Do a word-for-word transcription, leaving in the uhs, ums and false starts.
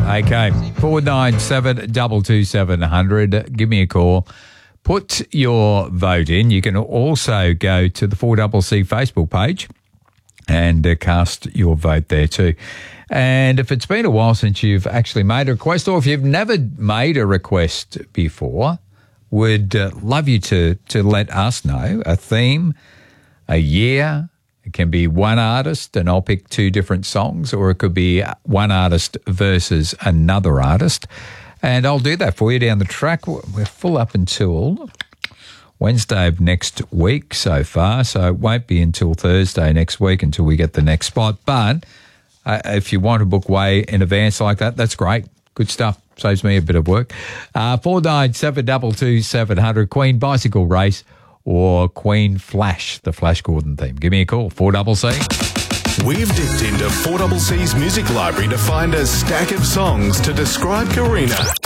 Okay, four nine seven, two two seven hundred. Give me a call. Put your vote in. You can also go to the four C C Facebook page and uh, cast your vote there too. And if it's been a while since you've actually made a request, or if you've never made a request before, would uh, love you to, to let us know a theme, a year. It can be one artist, and I'll pick two different songs, or it could be one artist versus another artist. And I'll do that for you down the track. We're full up until Wednesday of next week so far, so it won't be until Thursday next week until we get the next spot. But uh, if you want to book way in advance like that, that's great. Good stuff. Saves me a bit of work. Uh, four nine seven, two two seven hundred, Queen Bicycle Race or Queen Flash, the Flash Gordon theme. Give me a call, four C C. We've dipped into four C C's music library to find a stack of songs to describe Karina.